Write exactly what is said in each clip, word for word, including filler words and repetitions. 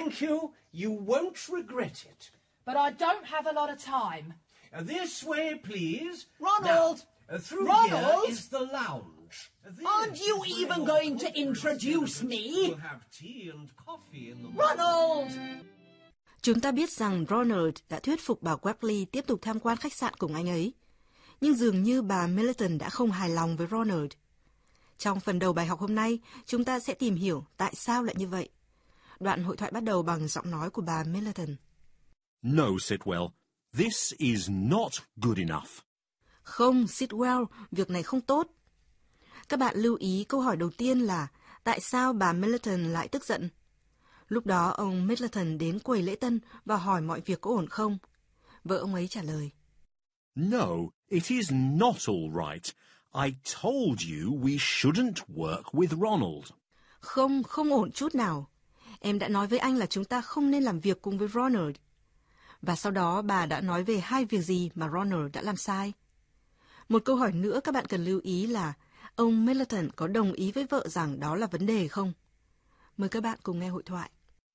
Thank you. You won't regret it. But I don't have a lot of time. Uh, this way, please. Ronald! Now, uh, through Ronald! here is the lounge. This Aren't you is even where going your to introduce me? We'll have tea and coffee in the Ronald! Chúng ta biết rằng Ronald đã thuyết phục bà Webley tiếp tục tham quan khách sạn cùng anh ấy. Nhưng dường như bà Middleton đã không hài lòng với Ronald. Trong phần đầu bài học hôm nay, chúng ta sẽ tìm hiểu tại sao lại như vậy. Đoạn hội thoại bắt đầu bằng giọng nói của bà Middleton. No, Sitwell. This is not good enough. Không, Sitwell, việc này không tốt. Các bạn lưu ý câu hỏi đầu tiên là tại sao bà Middleton lại tức giận? Lúc đó ông Middleton đến quầy lễ tân và hỏi mọi việc có ổn không? Vợ ông ấy trả lời. No, it is not all right. I told you we shouldn't work with Ronald. Không, không ổn chút nào. Em đã nói với anh là chúng ta không nên làm việc cùng với Ronald. Và sau đó bà đã nói về hai việc gì mà Ronald đã làm sai. Một câu hỏi nữa các bạn cần lưu ý là ông Middleton có đồng ý với vợ rằng đó là vấn đề không? Mời các bạn cùng nghe hội thoại.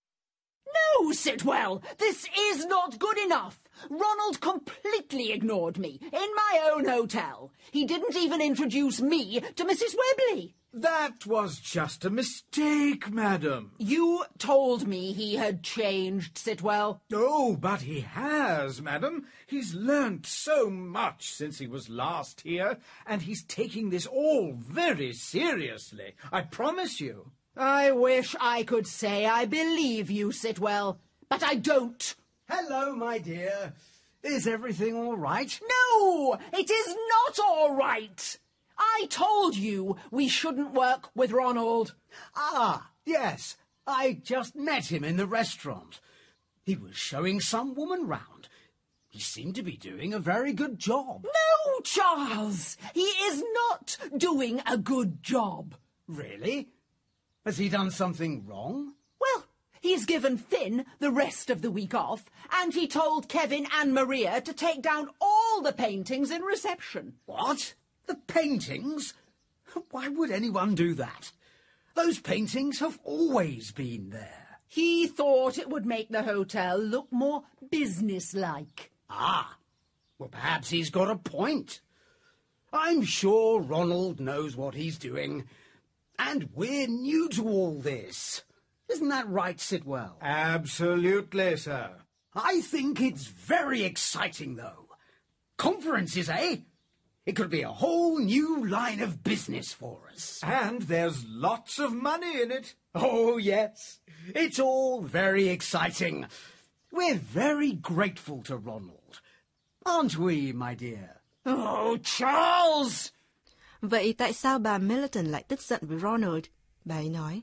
No, Sitwell, this is not good enough. Ronald completely ignored me in my own hotel. He didn't even introduce me to Missus Webley. That was just a mistake, madam. You told me he had changed, Sitwell. Oh, but he has, madam. He's learnt so much since he was last here, and he's taking this all very seriously, I promise you. I wish I could say I believe you, Sitwell, but I don't. Hello, my dear. Is everything all right? No, it is not all right. I told you we shouldn't work with Ronald. Ah, yes. I just met him in the restaurant. He was showing some woman round. He seemed to be doing a very good job. No, Charles, he is not doing a good job. Really? Has he done something wrong? Well, he's given Finn the rest of the week off, and he told Kevin and Maria to take down all the paintings in reception. What? The paintings? Why would anyone do that? Those paintings have always been there. He thought it would make the hotel look more businesslike. Ah, well, perhaps he's got a point. I'm sure Ronald knows what he's doing. And we're new to all this. Isn't that right, Sitwell? Absolutely, sir. I think it's very exciting, though. Conferences, eh? It could be a whole new line of business for us. And there's lots of money in it. Oh, yes. It's all very exciting. We're very grateful to Ronald. Aren't we, my dear? Oh, Charles! Vậy tại sao bà Middleton lại tức giận với Ronald? Bà ấy nói.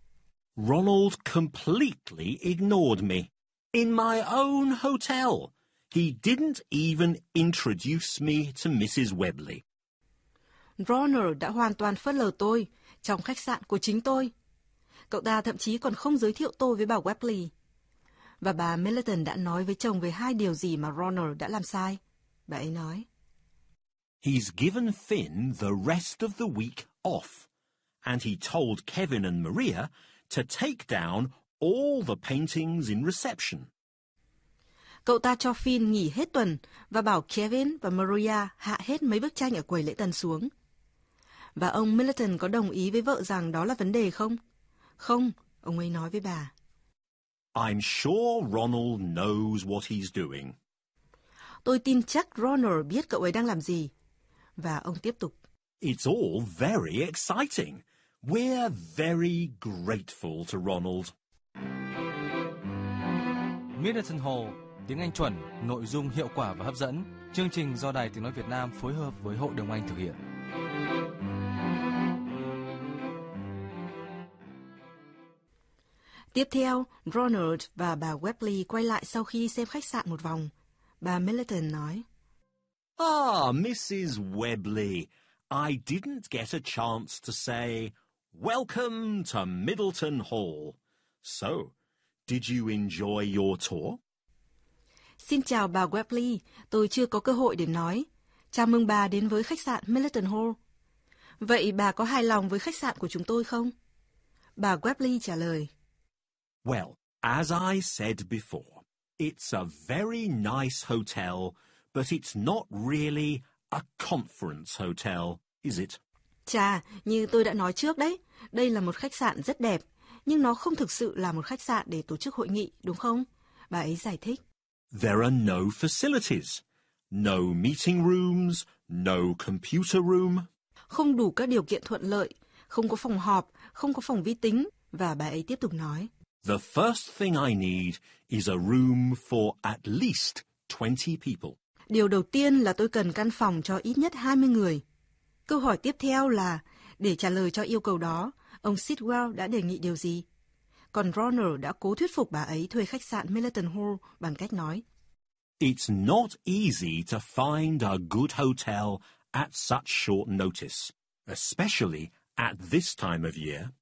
Ronald completely ignored me. In my own hotel. He didn't even introduce me to Missus Webley. Ronald đã hoàn toàn phớt lờ tôi trong khách sạn của chính tôi. Cậu ta thậm chí còn không giới thiệu tôi với bà Webley. Và bà Middleton đã nói với chồng về hai điều gì mà Ronald đã làm sai. Bà ấy nói. He's given Finn the rest of the week off, and he told Kevin and Maria to take down all the paintings in reception. Cậu ta cho Finn nghỉ hết tuần và bảo Kevin và Maria hạ hết mấy bức tranh ở quầy lễ tân xuống. Và ông Middleton có đồng ý với vợ rằng đó là vấn đề không? Không, ông ấy nói với bà. I'm sure Ronald knows what he's doing. Tôi tin chắc Ronald biết cậu ấy đang làm gì. Và ông tiếp tục. It's all very exciting. We're very grateful to Ronald. Middleton Hall, tiếng Anh chuẩn, nội dung hiệu quả và hấp dẫn. Chương trình do Đài Tiếng nói Việt Nam phối hợp với Hội đồng Anh thực hiện. Tiếp theo, Ronald và bà Webley quay lại sau khi xem khách sạn một vòng. Bà Middleton nói. Ah, Missus Webley, I didn't get a chance to say, welcome to Middleton Hall. So, did you enjoy your tour? Xin chào bà Webley, tôi chưa có cơ hội để nói. Chào mừng bà đến với khách sạn Middleton Hall. Vậy bà có hài lòng với khách sạn của chúng tôi không? Bà Webley trả lời. Well, As I said before, it's a very nice hotel, but it's not really a conference hotel, is it? Chà, như tôi đã nói trước đấy, đây là một khách sạn rất đẹp, nhưng nó không thực sự là một khách sạn để tổ chức hội nghị, đúng không? Bà ấy giải thích. There are no facilities, no meeting rooms, no computer room. Không đủ các điều kiện thuận lợi, không có phòng họp, không có phòng vi tính, và bà ấy tiếp tục nói. The first thing I need is a room for at least twenty people. Điều đầu tiên là tôi cần căn phòng cho ít nhất hai mươi người. Câu hỏi tiếp theo là, để trả lời cho yêu cầu đó, ông Sitwell đã đề nghị điều gì? Còn Ronald đã cố thuyết phục bà ấy thuê khách sạn Millerton Hall bằng cách nói. It's not easy to find a good hotel at such short notice, especially at this time of year.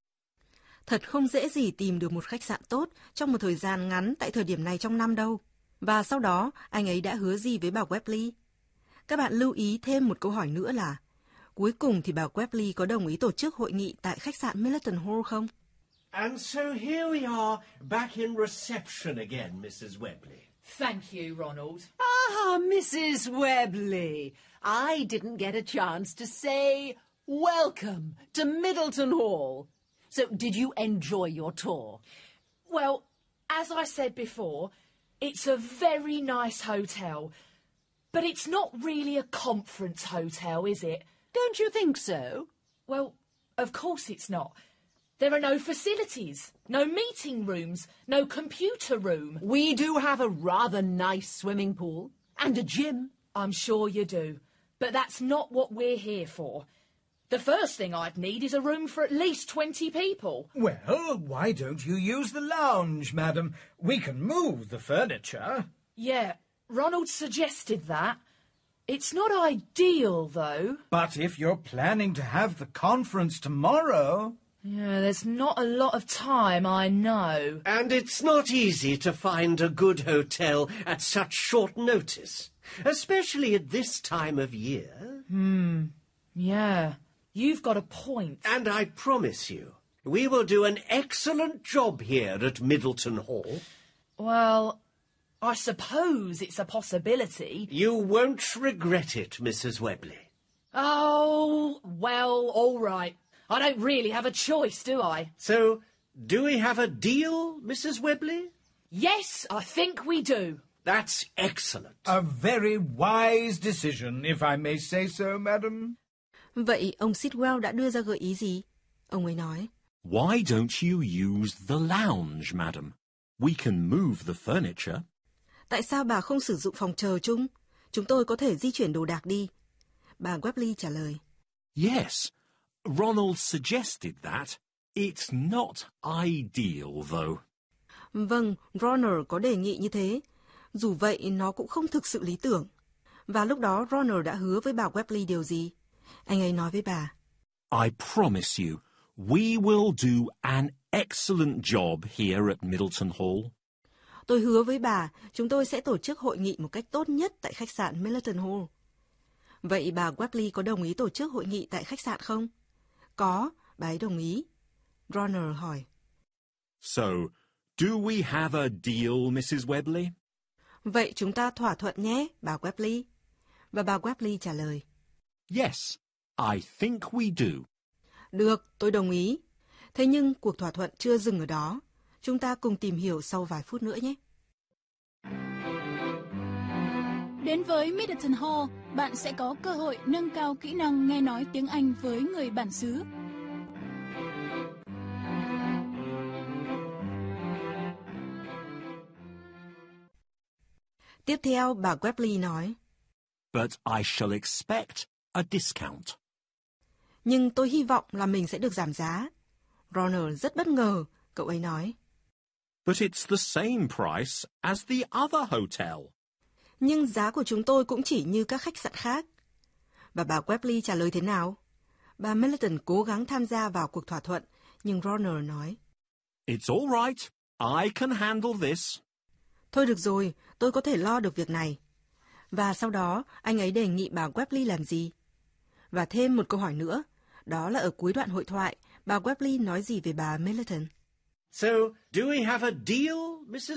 Thật không dễ gì tìm được một khách sạn tốt trong một thời gian ngắn tại thời điểm này trong năm đâu. Và sau đó, anh ấy đã hứa gì với bà Webley? Các bạn lưu ý thêm một câu hỏi nữa là, cuối cùng thì bà Webley có đồng ý tổ chức hội nghị tại khách sạn Millerton Hall không? And so here we are, back in reception again, Missus Webley. Thank you, Ronald. Ah, Missus Webley. I didn't get a chance to say welcome to Middleton Hall. So, did you enjoy your tour? Well, as I said before, it's a very nice hotel, but it's not really a conference hotel, is it? Don't you think so? Well, of course it's not. There are no facilities, no meeting rooms, no computer room. We do have a rather nice swimming pool and a gym. I'm sure you do, but that's not what we're here for. The first thing I'd need is a room for at least twenty people. Well, why don't you use the lounge, madam? We can move the furniture. Yeah, Ronald suggested that. It's not ideal, though. But if you're planning to have the conference tomorrow... Yeah, there's not a lot of time, I know. And it's not easy to find a good hotel at such short notice, especially at this time of year. Hmm, yeah, you've got a point. And I promise you, we will do an excellent job here at Middleton Hall. Well, I suppose it's a possibility. You won't regret it, Missus Webley. Oh, well, all right. I don't really have a choice, do I? So, do we have a deal, Missus Webley? Yes, I think we do. That's excellent. A very wise decision, if I may say so, madam. Vậy ông Sitwell đã đưa ra gợi ý gì? Ông ấy nói. Why don't you use the lounge, madam? We can move the furniture. Tại sao bà không sử dụng phòng chờ chung? Chúng tôi có thể di chuyển đồ đạc đi. Bà Webley trả lời. Yes, Ronald suggested that. It's not ideal, though. Vâng, Ronald có đề nghị như thế. Dù vậy, nó cũng không thực sự lý tưởng. Và lúc đó Ronald đã hứa với bà Webley điều gì? Anh ấy nói với bà. I promise you, we will do an excellent job here at Middleton Hall. Tôi hứa với bà, chúng tôi sẽ tổ chức hội nghị một cách tốt nhất tại khách sạn Millerton Hall. Vậy bà Webley có đồng ý tổ chức hội nghị tại khách sạn không? Có, bà ấy đồng ý. Ronald hỏi. So, do we have a deal, Missus Webley? Vậy chúng ta thỏa thuận nhé, bà Webley. Và bà Webley trả lời. Yes, I think we do. Được, tôi đồng ý. Thế nhưng cuộc thỏa thuận chưa dừng ở đó. Chúng ta cùng tìm hiểu sau vài phút nữa nhé. Đến với Middleton Hall, bạn sẽ có cơ hội nâng cao kỹ năng nghe nói tiếng Anh với người bản xứ. Tiếp theo, bà Webley nói. But I shall expect a discount. Nhưng tôi hy vọng là mình sẽ được giảm giá. Ronald rất bất ngờ, cậu ấy nói. But it's the same price as the other hotel. Nhưng giá của chúng tôi cũng chỉ như các khách sạn khác. Và bà Webley trả lời thế nào? Bà Millerton cố gắng tham gia vào cuộc thỏa thuận, nhưng Ronald nói. It's all right. I can handle this. Thôi được rồi, tôi có thể lo được việc này. Và sau đó, anh ấy đề nghị bà Webley làm gì? Và thêm một câu hỏi nữa, đó là ở cuối đoạn hội thoại, bà Webley nói gì về bà Millerton? So, do we have a deal, Missus